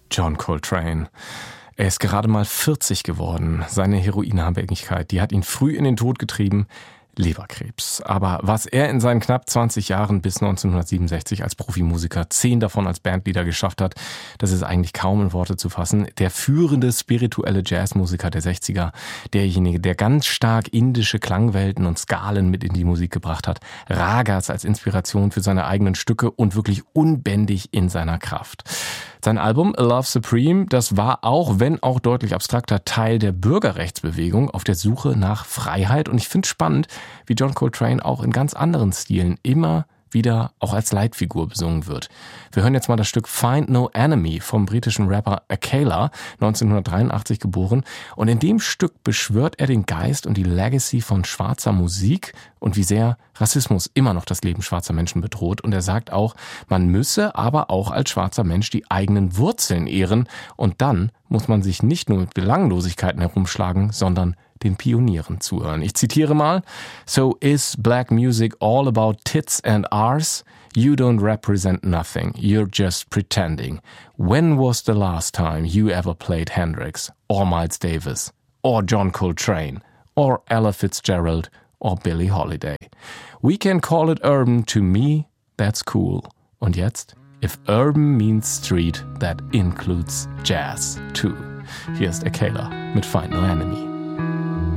John Coltrane. Er ist gerade mal 40 geworden. Seine Heroinabhängigkeit, die hat ihn früh in den Tod getrieben. Leberkrebs. Aber was er in seinen knapp 20 Jahren bis 1967 als Profimusiker, 10 davon als Bandleader geschafft hat, das ist eigentlich kaum in Worte zu fassen. Der führende spirituelle Jazzmusiker der 60er, derjenige, der ganz stark indische Klangwelten und Skalen mit in die Musik gebracht hat, Ragas als Inspiration für seine eigenen Stücke und wirklich unbändig in seiner Kraft. Sein Album A Love Supreme, das war auch, wenn auch deutlich abstrakter, Teil der Bürgerrechtsbewegung auf der Suche nach Freiheit. Und ich finde spannend, wie John Coltrane auch in ganz anderen Stilen immer wieder auch als Leitfigur besungen wird. Wir hören jetzt mal das Stück Find No Enemy vom britischen Rapper Akela, 1983 geboren. Und in dem Stück beschwört er den Geist und die Legacy von schwarzer Musik und wie sehr Rassismus immer noch das Leben schwarzer Menschen bedroht. Und er sagt auch, man müsse aber auch als schwarzer Mensch die eigenen Wurzeln ehren. Und dann muss man sich nicht nur mit Belanglosigkeiten herumschlagen, sondern den Pionieren zuhören. Ich zitiere mal: So is black music all about tits and R's? You don't represent nothing. You're just pretending. When was the last time you ever played Hendrix or Miles Davis or John Coltrane or Ella Fitzgerald or Billie Holiday? We can call it urban. To me, that's cool. Und jetzt? If urban means street, that includes jazz too. Hier ist Akela mit Find No Enemy.